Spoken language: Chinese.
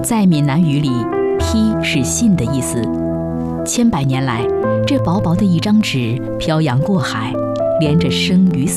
在闽南语里，披是信的意思。千百年来，这薄薄的一张纸漂洋过海，连着生与死。